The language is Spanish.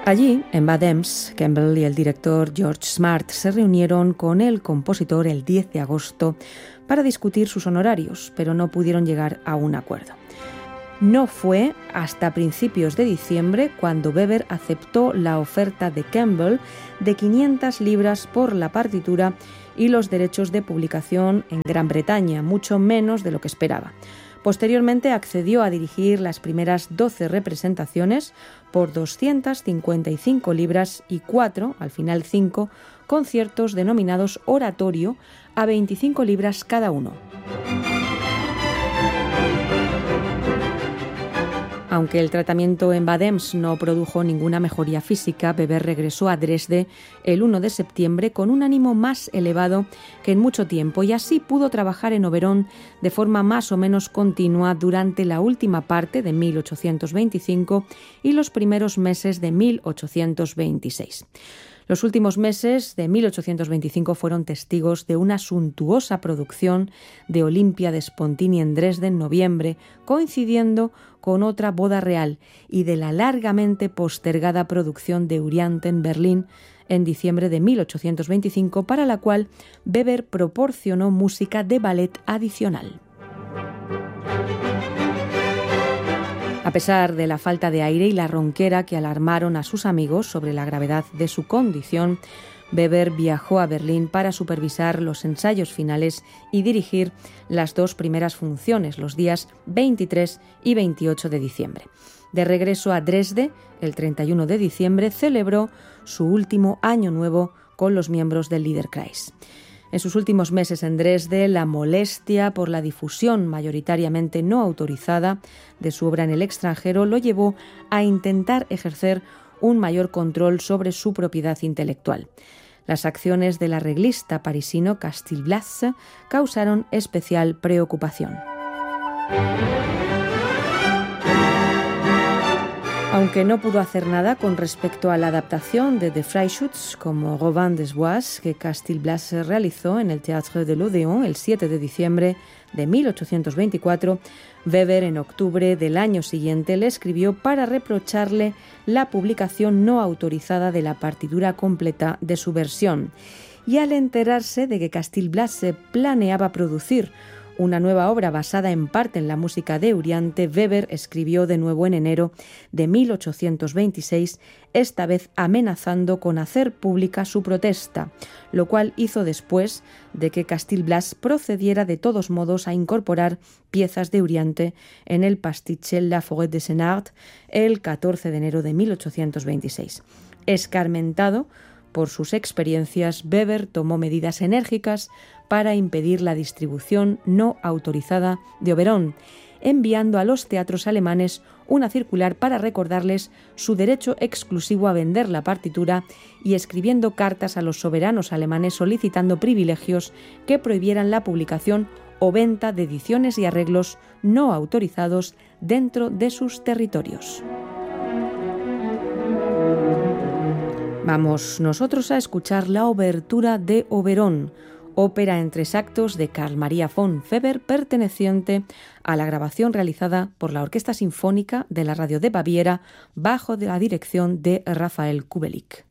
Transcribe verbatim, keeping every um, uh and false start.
Allí, en Bad Ems, Campbell y el director George Smart se reunieron con el compositor el diez de agosto para discutir sus honorarios, pero no pudieron llegar a un acuerdo. No fue hasta principios de diciembre cuando Weber aceptó la oferta de Campbell de quinientas libras por la partitura y los derechos de publicación en Gran Bretaña, mucho menos de lo que esperaba. Posteriormente accedió a dirigir las primeras doce representaciones por doscientas cincuenta y cinco libras y cuatro, al final cinco, conciertos denominados oratorio a veinticinco libras cada uno. Aunque el tratamiento en Bad Ems no produjo ninguna mejoría física, Weber regresó a Dresde el primero de septiembre con un ánimo más elevado que en mucho tiempo y así pudo trabajar en Oberón de forma más o menos continua durante la última parte de mil ochocientos veinticinco y los primeros meses de mil ochocientos veintiséis. Los últimos meses de mil ochocientos veinticinco fueron testigos de una suntuosa producción de Olimpia de Spontini en Dresde en noviembre, coincidiendo con otra boda real, y de la largamente postergada producción de Euryanthe en Berlín en diciembre de mil ochocientos veinticinco, para la cual Weber proporcionó música de ballet adicional. A pesar de la falta de aire y la ronquera que alarmaron a sus amigos sobre la gravedad de su condición, Weber viajó a Berlín para supervisar los ensayos finales y dirigir las dos primeras funciones, los días veintitrés y veintiocho de diciembre. De regreso a Dresde, el treinta y uno de diciembre, celebró su último año nuevo con los miembros del Liederkreis. En sus últimos meses en Dresde, la molestia por la difusión mayoritariamente no autorizada de su obra en el extranjero lo llevó a intentar ejercer un mayor control sobre su propiedad intelectual. Las acciones del arreglista parisino Castille Blasse causaron especial preocupación. Aunque no pudo hacer nada con respecto a la adaptación de The Freischütz como Robin des Bois que Castille Blasse realizó en el Théâtre de l'Odéon el siete de diciembre de mil ochocientos veinticuatro, Weber en octubre del año siguiente le escribió para reprocharle la publicación no autorizada de la partitura completa de su versión. Y al enterarse de que Castille Blasse planeaba producir una nueva obra basada en parte en la música de Euryanthe, Weber escribió de nuevo en enero de mil ochocientos veintiséis, esta vez amenazando con hacer pública su protesta, lo cual hizo después de que Castille Blasse procediera de todos modos a incorporar piezas de Euryanthe en el pastiche La Forêt de Senart el catorce de enero de mil ochocientos veintiséis. Escarmentado por sus experiencias, Weber tomó medidas enérgicas para impedir la distribución no autorizada de Oberón, enviando a los teatros alemanes una circular para recordarles su derecho exclusivo a vender la partitura y escribiendo cartas a los soberanos alemanes solicitando privilegios que prohibieran la publicación o venta de ediciones y arreglos no autorizados dentro de sus territorios. Vamos nosotros a escuchar la obertura de Oberón, ópera en tres actos de Carl Maria von Weber, perteneciente a la grabación realizada por la Orquesta Sinfónica de la Radio de Baviera bajo la dirección de Rafael Kubelik.